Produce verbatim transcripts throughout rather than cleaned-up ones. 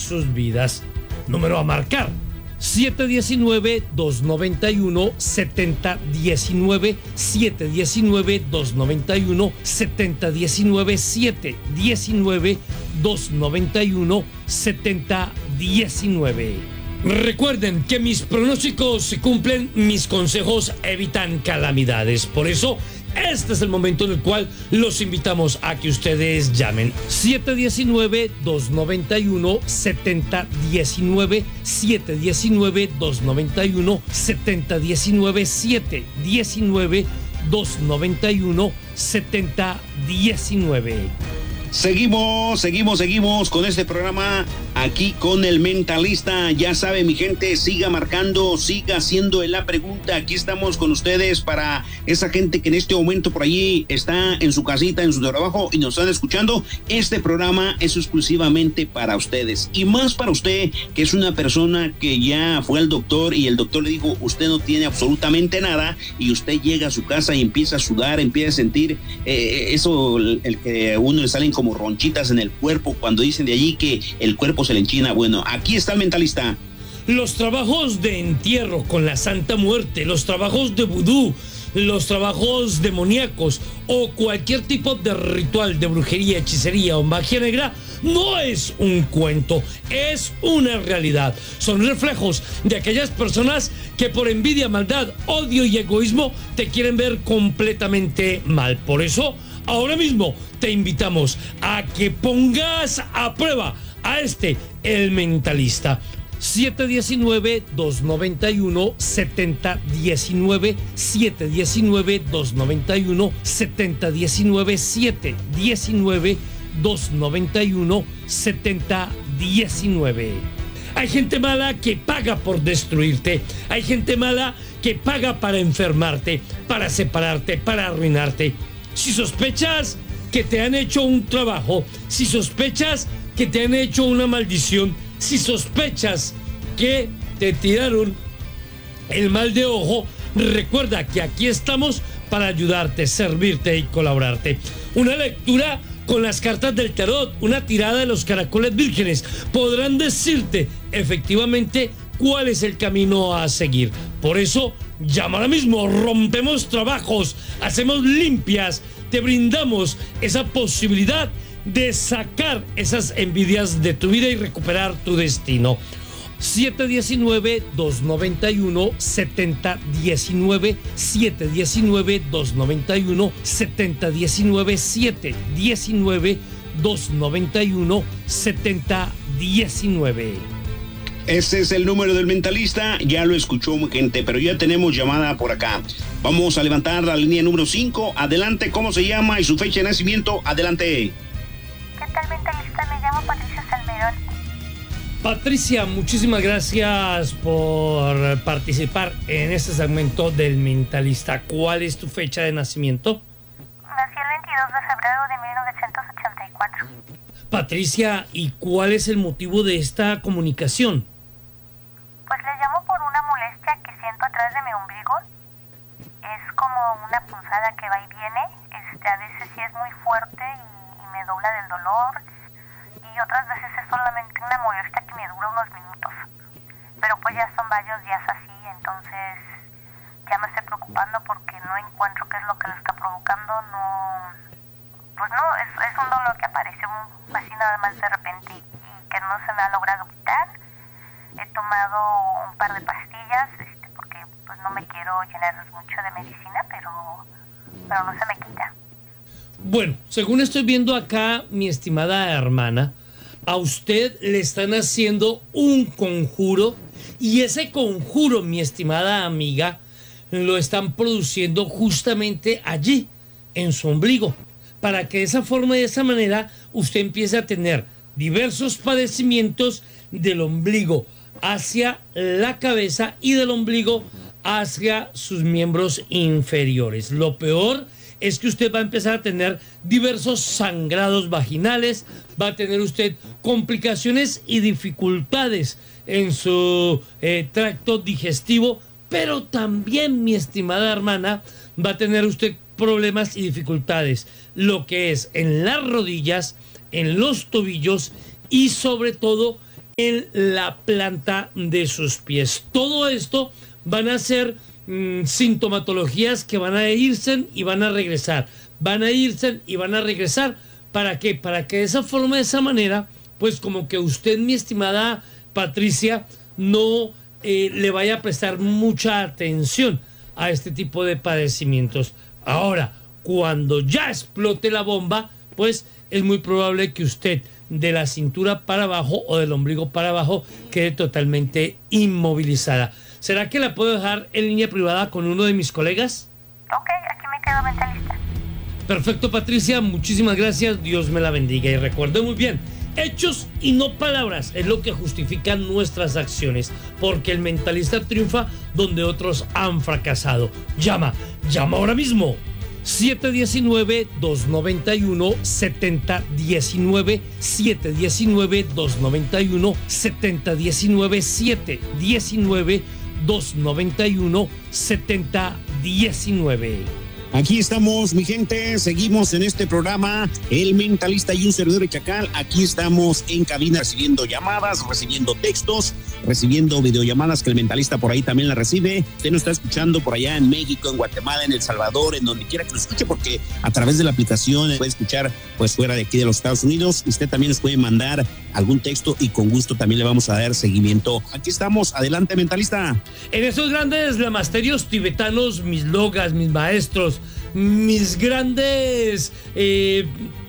sus vidas. Número a marcar: siete uno nueve, dos nueve uno, siete cero uno nueve, siete uno nueve, dos nueve uno, siete cero uno nueve, siete uno nueve, dos nueve uno, siete cero uno nueve. Recuerden que mis pronósticos se cumplen, mis consejos evitan calamidades. Por eso, este es el momento en el cual los invitamos a que ustedes llamen. siete uno nueve, dos nueve uno, siete cero uno nueve, siete uno nueve, dos nueve uno, siete cero uno nueve, siete uno nueve, dos nueve uno, siete cero uno nueve. Seguimos, seguimos, seguimos con este programa aquí con El Mentalista. Ya sabe, mi gente, siga marcando, siga haciendo la pregunta. Aquí estamos con ustedes para esa gente que en este momento por allí está en su casita, en su trabajo y nos están escuchando. Este programa es exclusivamente para ustedes y más para usted, que es una persona que ya fue al doctor y el doctor le dijo, usted no tiene absolutamente nada, y usted llega a su casa y empieza a sudar, empieza a sentir eh, eso, el, el que a uno le salen como como ronchitas en el cuerpo cuando dicen de allí que el cuerpo se le enchina. Bueno, aquí está El Mentalista. Los trabajos de entierro con la Santa Muerte, los trabajos de vudú, los trabajos demoníacos o cualquier tipo de ritual de brujería, hechicería o magia negra no es un cuento, es una realidad. Son reflejos de aquellas personas que por envidia, maldad, odio y egoísmo te quieren ver completamente mal. Por eso, ahora mismo te invitamos a que pongas a prueba a este El Mentalista. siete uno nueve, dos nueve uno, siete cero uno nueve, siete uno nueve, dos nueve uno, siete cero uno nueve, siete uno nueve, dos nueve uno, siete cero uno nueve. Hay gente mala que paga por destruirte. Hay gente mala que paga para enfermarte, para separarte, para arruinarte. Si sospechas que te han hecho un trabajo, si sospechas que te han hecho una maldición, si sospechas que te tiraron el mal de ojo, recuerda que aquí estamos para ayudarte, servirte y colaborarte. Una lectura con las cartas del tarot, una tirada de los caracoles vírgenes podrán decirte efectivamente cuál es el camino a seguir. Por eso, llama ahora mismo, rompemos trabajos, hacemos limpias, te brindamos esa posibilidad de sacar esas envidias de tu vida y recuperar tu destino. siete uno nueve, dos nueve uno, siete cero uno nueve, siete uno nueve, dos nueve uno, siete cero uno nueve, siete uno nueve, dos nueve uno, siete cero uno nueve. Este es el número del Mentalista, ya lo escuchó gente, pero ya tenemos llamada por acá. Vamos a levantar la línea número cinco. Adelante, ¿cómo se llama y su fecha de nacimiento? Adelante. ¿Qué tal, Mentalista? Me llamo Patricia Salmerón. Patricia, muchísimas gracias por participar en este segmento del Mentalista. ¿Cuál es tu fecha de nacimiento? Nací el veintidós de febrero de mil novecientos ochenta y cuatro. Patricia, ¿y cuál es el motivo de esta comunicación? Pues le llamo por una molestia que siento atrás de mi ombligo. Es como una punzada que va y viene. Este, a veces sí es muy fuerte y, y me dobla del dolor. Y otras veces es solamente una molestia que me dura unos minutos. Pero pues ya son varios días así, entonces ya me estoy preocupando porque no encuentro qué es lo que lo está provocando. No, pues no, es, es un dolor que apareció así nada más de repente y, y que no se me ha logrado quitar. He tomado un par de pastillas este, porque pues no me quiero llenar mucho de medicina, pero, pero no se me quita. Bueno, según estoy viendo acá, mi estimada hermana, a usted le están haciendo un conjuro y ese conjuro, mi estimada amiga, lo están produciendo justamente allí, en su ombligo, para que de esa forma, de esa manera, usted empiece a tener diversos padecimientos del ombligo hacia la cabeza y del ombligo hacia sus miembros inferiores. Lo peor es que usted va a empezar a tener diversos sangrados vaginales, va a tener usted complicaciones y dificultades en su eh, tracto digestivo, pero también, mi estimada hermana, va a tener usted problemas y dificultades, lo que es en las rodillas, en los tobillos y sobre todo en la planta de sus pies. Todo esto van a ser mmm, sintomatologías que van a irse y van a regresar, van a irse y van a regresar. ¿Para qué? Para que de esa forma, de esa manera, pues como que usted, mi estimada Patricia, no eh, le vaya a prestar mucha atención a este tipo de padecimientos. Ahora, cuando ya explote la bomba, pues es muy probable que usted de la cintura para abajo o del ombligo para abajo quede totalmente inmovilizada. ¿Será que la puedo dejar en línea privada con uno de mis colegas? Ok, aquí me quedo, mentalista. Perfecto, Patricia, muchísimas gracias, Dios me la bendiga. Y recuerde muy bien, hechos y no palabras es lo que justifican nuestras acciones, porque el mentalista triunfa donde otros han fracasado. Llama, llama ahora mismo. siete uno nueve, dos nueve uno, siete cero uno nueve, siete uno nueve, dos nueve uno, siete cero uno nueve, siete uno nueve, dos nueve uno, siete cero uno nueve. Aquí estamos, mi gente, seguimos en este programa, El Mentalista y un servidor de Chacal. Aquí estamos en cabina recibiendo llamadas, recibiendo textos, recibiendo videollamadas que el Mentalista por ahí también la recibe. Usted nos está escuchando por allá en México, en Guatemala, en El Salvador, en donde quiera que lo escuche, porque a través de la aplicación puede escuchar pues fuera de aquí de los Estados Unidos. Usted también nos puede mandar algún texto y con gusto también le vamos a dar seguimiento. Aquí estamos, adelante, Mentalista. En esos grandes lamasterios tibetanos, mis logas, mis maestros, mis grandes eh,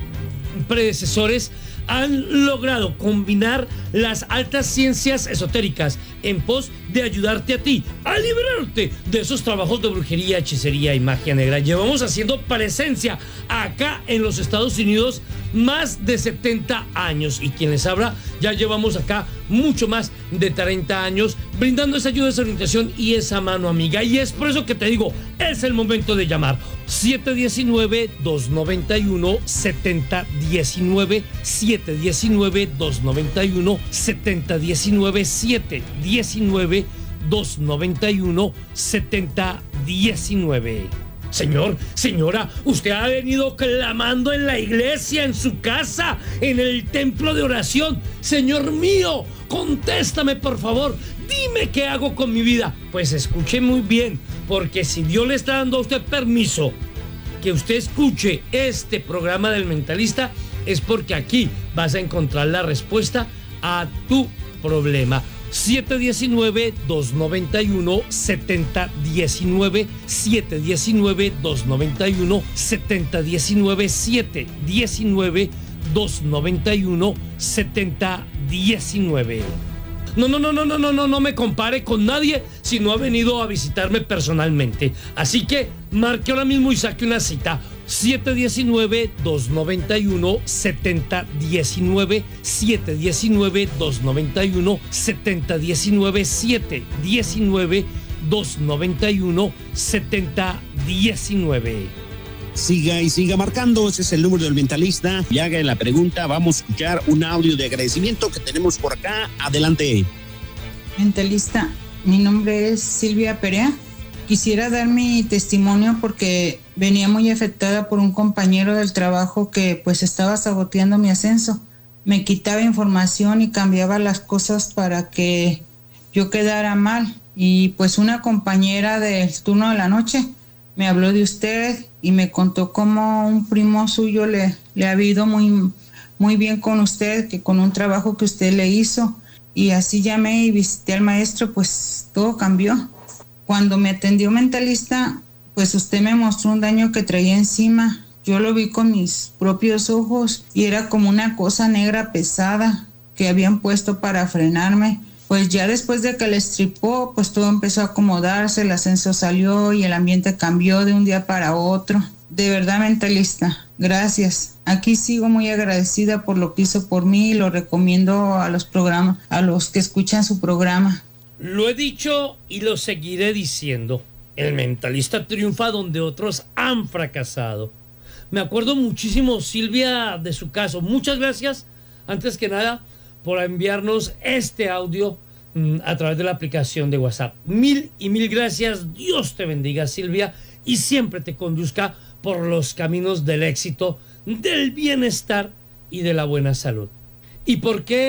predecesores han logrado combinar las altas ciencias esotéricas en pos de ayudarte a ti a liberarte de esos trabajos de brujería, hechicería y magia negra. Llevamos haciendo presencia acá en los Estados Unidos más de setenta años, y quien les habla, ya llevamos acá mucho más de treinta años brindando esa ayuda, esa orientación y esa mano amiga. Y es por eso que te digo, es el momento de llamar. siete uno nueve, dos nueve uno, siete cero uno nueve, siete uno nueve, dos nueve uno, siete cero uno nueve, siete uno nueve, dos nueve uno, siete cero uno nueve. Señor, señora, usted ha venido clamando en la iglesia, en su casa, en el templo de oración. Señor mío, contéstame por favor, dime qué hago con mi vida. Pues escuche muy bien, porque si Dios le está dando a usted permiso que usted escuche este programa del Mentalista, es porque aquí vas a encontrar la respuesta a tu problema. siete uno nueve, dos nueve uno, siete cero uno nueve, siete uno nueve, dos nueve uno, siete cero uno nueve, siete uno nueve, dos nueve uno, siete cero uno nueve. No, no, no, no, no, no, no, no me compare con nadie si no ha venido a visitarme personalmente. Así que marque ahora mismo y saque una cita. siete uno nueve, dos nueve uno, siete cero uno nueve, siete uno nueve, dos nueve uno, siete cero uno nueve, siete uno nueve, dos nueve uno, siete cero uno nueve. Siga y siga marcando, ese es el número del Mentalista. Y haga la pregunta, vamos a escuchar un audio de agradecimiento que tenemos por acá. Adelante. Mentalista, mi nombre es Silvia Perea. Quisiera dar mi testimonio porque venía muy afectada por un compañero del trabajo que pues estaba saboteando mi ascenso. Me quitaba información y cambiaba las cosas para que yo quedara mal. Y pues una compañera del turno de la noche me habló de usted y me contó cómo un primo suyo le, le ha ido muy, muy bien con usted, que con un trabajo que usted le hizo. Y así llamé y visité al maestro, pues todo cambió. Cuando me atendió Mentalista, pues usted me mostró un daño que traía encima. Yo lo vi con mis propios ojos y era como una cosa negra pesada que habían puesto para frenarme. Pues ya después de que le estripó, pues todo empezó a acomodarse, el ascenso salió y el ambiente cambió de un día para otro. De verdad, Mentalista, gracias. Aquí sigo muy agradecida por lo que hizo por mí y lo recomiendo a los programas, a los que escuchan su programa. Lo he dicho y lo seguiré diciendo. El Mentalista triunfa donde otros han fracasado. Me acuerdo muchísimo, Silvia, de su caso. Muchas gracias, antes que nada, por enviarnos este audio mmm, a través de la aplicación de WhatsApp. Mil y mil gracias. Dios te bendiga, Silvia, y siempre te conduzca por los caminos del éxito, del bienestar y de la buena salud. ¿Y por qué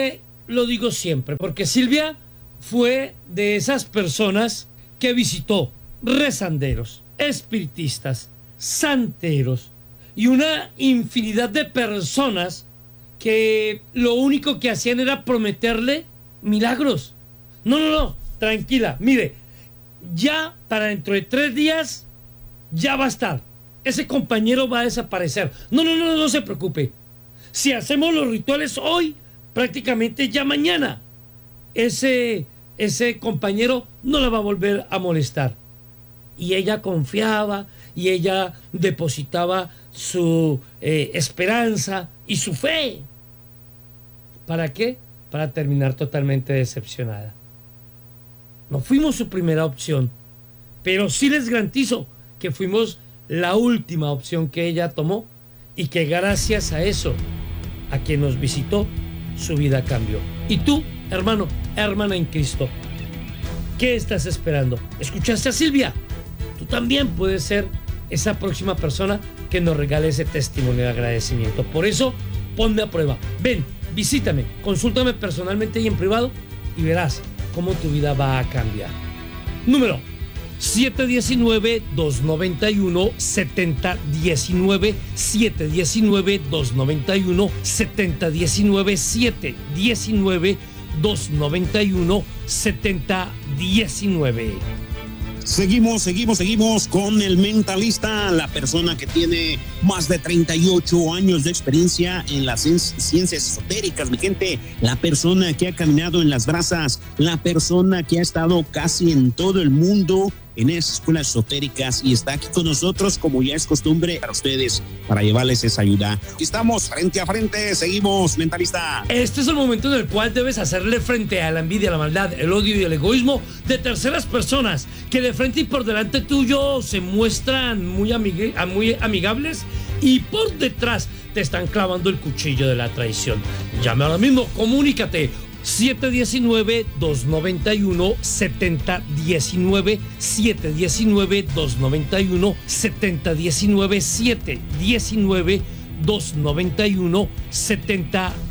lo digo siempre, porque Silvia fue de esas personas que visitó rezanderos, espiritistas, santeros y una infinidad de personas que lo único que hacían era prometerle milagros. No, no, no, tranquila, mire, ya para dentro de tres días ya va a estar. Ese compañero va a desaparecer. No, no, no, no se preocupe. Si hacemos los rituales hoy, prácticamente ya mañana, ese, ese compañero no la va a volver a molestar. Y ella confiaba y ella depositaba su eh, esperanza y su fe. ¿Para qué? Para terminar totalmente decepcionada. No fuimos su primera opción, pero sí les garantizo que fuimos la última opción que ella tomó y que gracias a eso, a quien nos visitó, su vida cambió. Y tú, hermano, hermana en Cristo, ¿qué estás esperando? ¿Escuchaste a Silvia? Tú también puedes ser esa próxima persona que nos regale ese testimonio de agradecimiento. Por eso, ponme a prueba. Ven, visítame, consúltame personalmente y en privado y verás cómo tu vida va a cambiar. Número siete uno nueve, dos nueve uno, siete cero uno nueve, siete uno nueve, dos nueve uno, siete uno nueve, siete uno nueve, dos nueve uno, siete uno nueve. Seguimos, seguimos, seguimos con el mentalista, la persona que tiene más de treinta y ocho años de experiencia en las ciencias esotéricas, mi gente, la persona que ha caminado en las brasas, la persona que ha estado casi en todo el mundo en esas escuelas esotéricas y está aquí con nosotros como ya es costumbre para ustedes, para llevarles esa ayuda. Aquí estamos frente a frente, seguimos, mentalista. Este es el momento en el cual debes hacerle frente a la envidia, la maldad, el odio y el egoísmo de terceras personas que de frente y por delante tuyo se muestran muy, amig muy amigables y por detrás te están clavando el cuchillo de la traición. Llame ahora mismo, comunícate. siete uno nueve, dos nueve uno, siete cero uno nueve, siete uno nueve, dos nueve uno, siete uno nueve, siete uno nueve, dos nueve uno, siete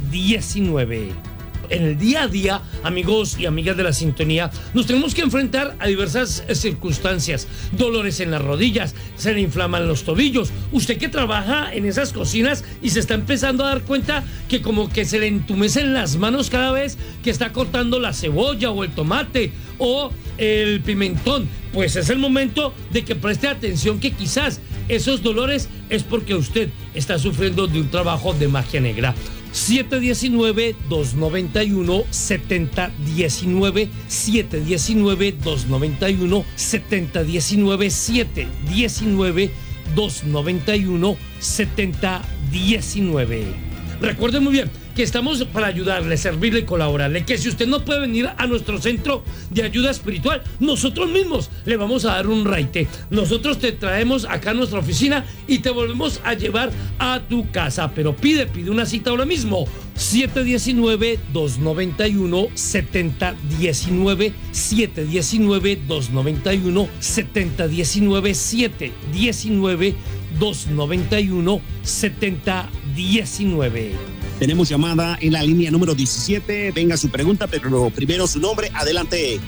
uno nueve. En el día a día, amigos y amigas de la sintonía, nos tenemos que enfrentar a diversas circunstancias. Dolores en las rodillas, se le inflaman los tobillos. Usted que trabaja en esas cocinas y se está empezando a dar cuenta que como que se le entumecen las manos cada vez que está cortando la cebolla o el tomate o el pimentón, pues es el momento de que preste atención que quizás esos dolores es porque usted está sufriendo de un trabajo de magia negra. siete uno nueve, dos nueve uno, siete uno nueve, siete uno nueve, dos nueve uno, siete uno nueve, siete uno nueve, dos nueve uno, siete uno nueve. Recuerde muy bien que estamos para ayudarle, servirle y colaborarle, que si usted no puede venir a nuestro centro de ayuda espiritual, nosotros mismos le vamos a dar un raite. Nosotros te traemos acá a nuestra oficina y te volvemos a llevar a tu casa, pero pide, pide una cita ahora mismo. siete uno nueve, dos nueve uno, siete uno nueve, siete uno nueve, dos nueve uno, siete uno nueve, siete uno nueve, dos nueve uno, siete uno nueve. Tenemos llamada en la línea número diecisiete. Venga su pregunta, pero primero su nombre. Adelante.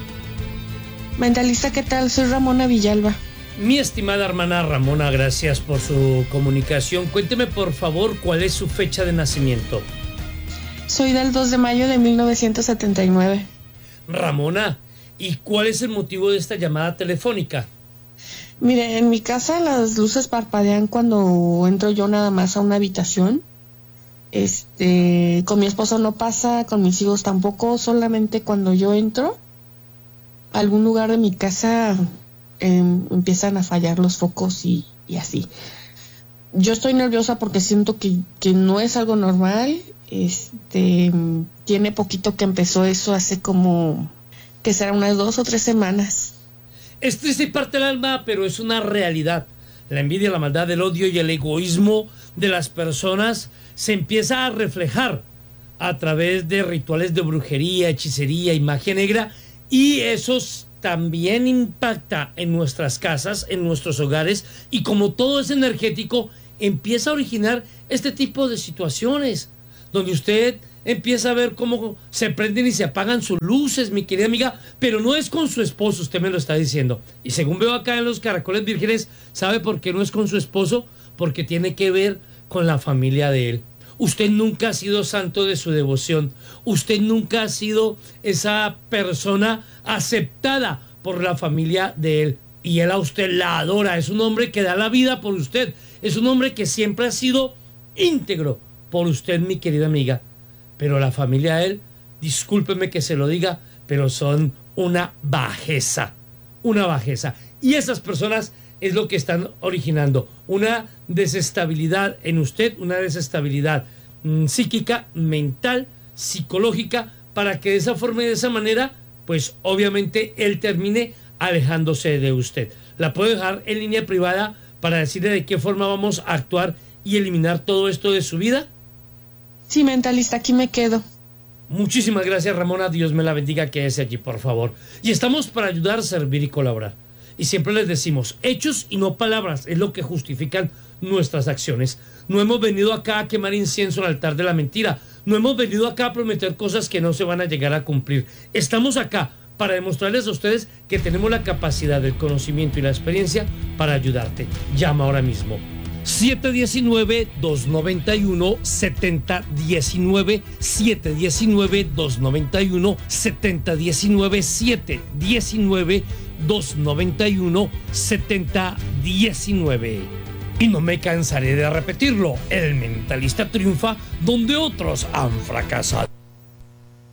Mentalista, ¿qué tal? Soy Ramona Villalba. Mi estimada hermana Ramona, gracias por su comunicación. Cuénteme, por favor, ¿cuál es su fecha de nacimiento? Soy del dos de mayo de mil novecientos setenta y nueve. Ramona, ¿y cuál es el motivo de esta llamada telefónica? Mire, en mi casa las luces parpadean cuando entro yo nada más a una habitación. Este, con mi esposo no pasa, con mis hijos tampoco, solamente cuando yo entro a algún lugar de mi casa eh, empiezan a fallar los focos y, y así. Yo estoy nerviosa porque siento que, que no es algo normal. Este, tiene poquito que empezó eso, hace como que será unas dos o tres semanas. Es triste y parte el alma, pero es una realidad. La envidia, la maldad, el odio y el egoísmo de las personas se empieza a reflejar a través de rituales de brujería, hechicería y magia negra, y eso también impacta en nuestras casas, en nuestros hogares, y como todo es energético, empieza a originar este tipo de situaciones, donde usted empieza a ver cómo se prenden y se apagan sus luces, mi querida amiga, pero no es con su esposo, usted me lo está diciendo. Y según veo acá en los caracoles vírgenes, ¿sabe por qué no es con su esposo? Porque tiene que ver con la familia de él. Usted nunca ha sido santo de su devoción. Usted nunca ha sido esa persona aceptada por la familia de él. Y él a usted la adora. Es un hombre que da la vida por usted. Es un hombre que siempre ha sido íntegro por usted, mi querida amiga. Pero la familia de él, discúlpeme que se lo diga, pero son una bajeza. Una bajeza. Y esas personas es lo que están originando una desestabilidad en usted, una desestabilidad mmm, psíquica, mental, psicológica, para que de esa forma y de esa manera, pues obviamente él termine alejándose de usted. La puedo dejar en línea privada para decirle de qué forma vamos a actuar y eliminar todo esto de su vida. Sí, mentalista, aquí me quedo. Muchísimas gracias, Ramona. Dios me la bendiga. Quédese allí, por favor. Y estamos para ayudar, servir y colaborar. Y siempre les decimos, hechos y no palabras es lo que justifican nuestras acciones. No hemos venido acá a quemar incienso al altar de la mentira. No hemos venido acá a prometer cosas que no se van a llegar a cumplir. Estamos acá para demostrarles a ustedes que tenemos la capacidad, el conocimiento y la experiencia para ayudarte. Llama ahora mismo. siete uno nueve, dos nueve uno, siete cero uno nueve, siete uno nueve, dos nueve uno, siete cero uno nueve, siete uno nueve, dos nueve uno, siete cero uno nueve. Y no me cansaré de repetirlo, el mentalista triunfa donde otros han fracasado.